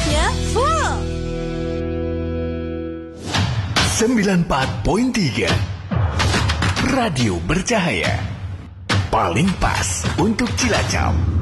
Pokoknya full. 94.3 Radio Bercahaya. Paling pas untuk Cilacap.